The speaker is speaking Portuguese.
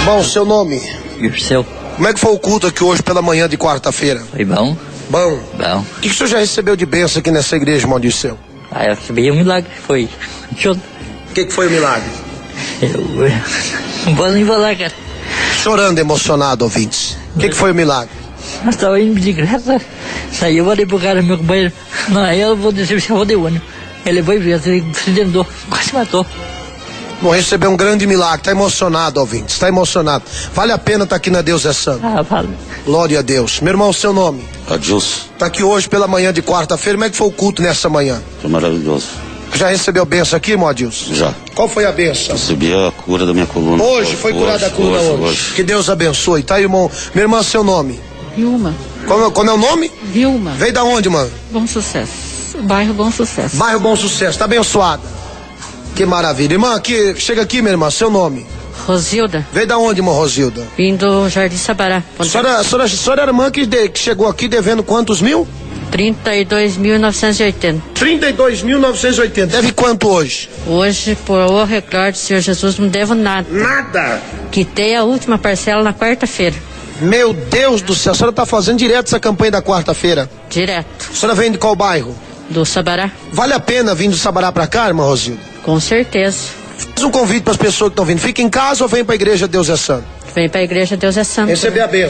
Irmão, seu nome? Dirceu. Como é que foi o culto aqui hoje pela manhã de quarta-feira? Foi bom? Bom. Bom. O que o senhor já recebeu de bênção aqui nessa igreja, irmão Dirceu? Eu recebi um milagre, foi. O que foi o milagre? Eu não posso nem falar, cara. Chorando, emocionado, ouvintes. O que foi o milagre? Eu estava indo de graça, saí, eu falei pro cara, meu companheiro, não, eu vou descer, eu vou de ônibus. Ele foi ver, se acidentou, quase matou. Bom, recebeu um grande milagre, tá emocionado, ouvintes, tá emocionado. Vale a pena estar aqui na Deus é Santo. Vale. Glória a Deus. Meu irmão, seu nome? Adilson. Tá aqui hoje pela manhã de quarta-feira, como é que foi o culto nessa manhã? Foi maravilhoso. Já recebeu bênção aqui, irmão Adilson? Já. Qual foi a bênção? Recebi a cura da minha coluna. Hoje foi curada a coluna hoje. Que Deus abençoe, tá, irmão? Minha irmã, seu nome? Vilma. Como é o nome? Vilma. Veio da onde, mano? Bom Sucesso. Bairro Bom Sucesso. Bairro Bom Sucesso, tá abençoada. Que maravilha. Irmã, aqui, chega aqui, minha irmã, seu nome? Rosilda. Veio da onde, irmã Rosilda? Vim do Jardim Sabará. A senhora era irmã que chegou aqui devendo quantos mil? 32.980. 32.980. Deve quanto hoje? Hoje, por o recorde do Senhor Jesus, não devo nada. Nada. Quitei a última parcela na quarta-feira. Meu Deus do céu, a senhora tá fazendo direto essa campanha da quarta-feira? Direto. A senhora vem de qual bairro? Do Sabará. Vale a pena vir do Sabará pra cá, irmã Rosilda? Com certeza. Faz um convite para as pessoas que estão vindo. Fica em casa ou vem pra igreja Deus é Santo? Vem pra igreja Deus é Santo. Receber a bênção.